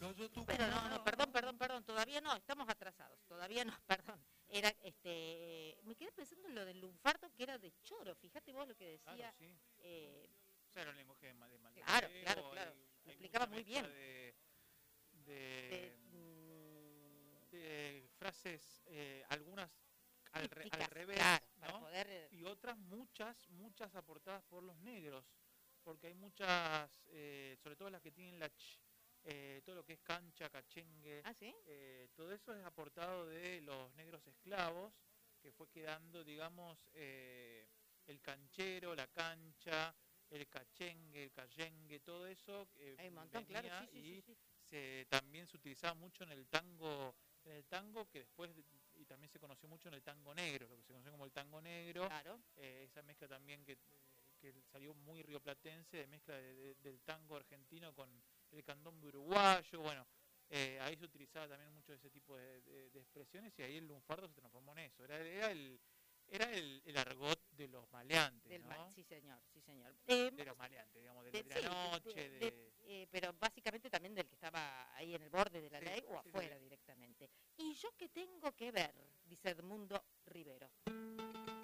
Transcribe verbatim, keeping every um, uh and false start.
Pero no, no, perdón, perdón, perdón, todavía no, estamos atrasados, todavía no, perdón. Era, este, me quedé pensando en lo del lunfardo que era de choro, fíjate vos lo que decía. Claro, sí. Eh, O sea, era un lenguaje de, ma- de claro, maldeceo, claro, claro, hay, lo hay explicaba mucha muy mezcla bien. de, De, de, mm, de frases, eh, algunas al, re- al místicas, revés, claro, para ¿no? poder... eh, Y otras muchas, muchas aportadas por los negros, porque hay muchas, eh, sobre todo las que tienen la ch, eh, todo lo que es cancha, cachengue, ¿Ah, sí? eh, todo eso es aportado de los negros esclavos, que fue quedando, digamos, eh, el canchero, la cancha, el cachengue, el cayengue, todo eso eh, Hay un montón, claro, venía sí, sí, sí, y sí. se, también se utilizaba mucho en el tango, en el tango que después y también se conoció mucho en el tango negro, lo que se conoció como el tango negro, Claro. eh, esa mezcla también que, que salió muy rioplatense, de mezcla de, de, del tango argentino con el candombe uruguayo, bueno, eh, ahí se utilizaba también mucho ese tipo de, de, de expresiones y ahí el lunfardo se transformó en eso, era, era el era el, el argot de los maleantes, Del mal, ¿no? sí señor, sí señor. Eh, De los maleantes, digamos, de, de, de la sí, noche, de, de... de, eh, pero básicamente también del que estaba ahí en el borde de la Sí, ley o sí, sí, afuera sí. directamente. ¿Y yo qué tengo que ver? Dice Edmundo Rivero.